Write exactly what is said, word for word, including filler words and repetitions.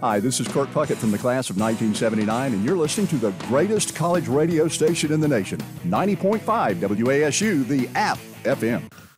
Hi, this is Kirk Puckett from the class of nineteen seventy-nine, and you're listening to the greatest college radio station in the nation, ninety point five W A S U, the App F M.